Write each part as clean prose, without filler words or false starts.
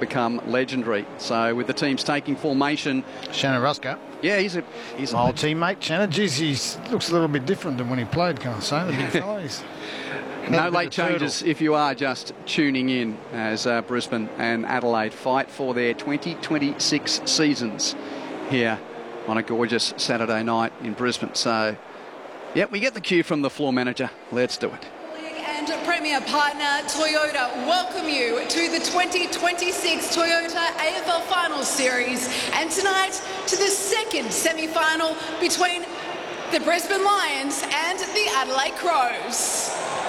become legendary. So with the teams taking formation, Shannon Ruska. Yeah, he's a old teammate. Shannon, geez, he looks a little bit different than when he played, can I say? The big fella. No late changes if you are just tuning in as Brisbane and Adelaide fight for their 2026 seasons here on a gorgeous Saturday night in Brisbane. So, we get the cue from the floor manager. Let's do it. And Premier partner Toyota welcome you to the 2026 Toyota AFL Finals Series, and tonight to the second semi-final between the Brisbane Lions and the Adelaide Crows.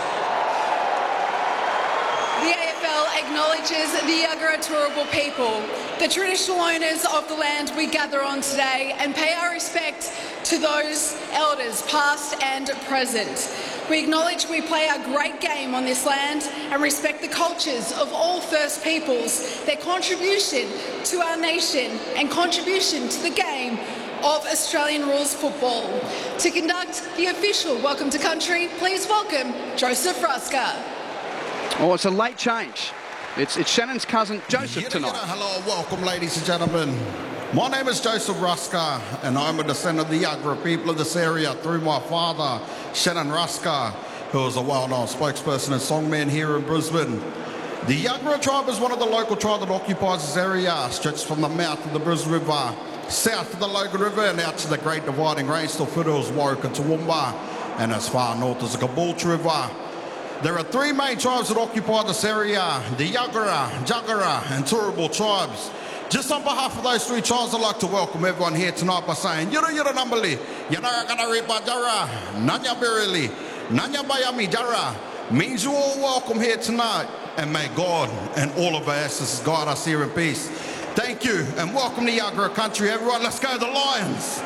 The AFL acknowledges the Yagara Turrbal people, the traditional owners of the land we gather on today, and pay our respect to those elders past and present. We acknowledge we play a great game on this land and respect the cultures of all First Peoples, their contribution to our nation and contribution to the game of Australian rules football. To conduct the official Welcome to Country, please welcome Joseph Ruska. Oh, it's a late change. It's Shannon's cousin Joseph tonight. Hello, welcome ladies and gentlemen. My name is Joseph Ruska and I'm a descendant of the Yagara people of this area through my father, Shannon Ruska, who is a well-known spokesperson and songman here in Brisbane. The Yagara tribe is one of the local tribes that occupies this area, stretched from the mouth of the Brisbane River, south of the Logan River and out to the Great Dividing Range, still foothills, Warwick and Toowoomba, and as far north as the Caboolture River. There are three main tribes that occupy this area, the Yagara, Jagara and Turrbal tribes. Just on behalf of those three tribes, I'd like to welcome everyone here tonight by saying, Yura Yura Nambali, Yanaraganaripa Jara, Nanya Birili, Nanya Bayami Jara, means you all welcome here tonight, and may God and all of our ancestors guide us here in peace. Thank you, and welcome to Yagara country, everyone. Let's go, the Lions!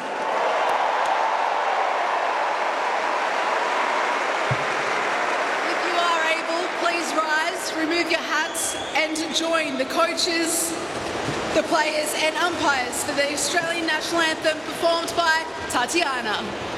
Remove your hats and join the coaches, the players and umpires for the Australian National Anthem performed by Tatiana.